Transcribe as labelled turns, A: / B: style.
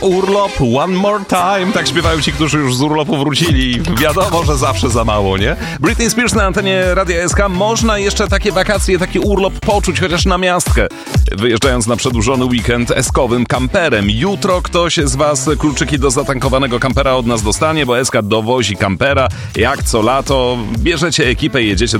A: Urlop one more time. Tak śpiewają ci, którzy już z urlopu wrócili. Wiadomo, że zawsze za mało, nie? Britney Spears na antenie Radia SK. Można jeszcze takie wakacje, taki urlop poczuć, chociaż na miastkę. Wyjeżdżając na przedłużony weekend eskowym kamperem. Jutro ktoś z was kluczyki do zatankowanego kampera od nas dostanie, bo SK dowozi kampera. Jak co lato bierzecie ekipę i jedziecie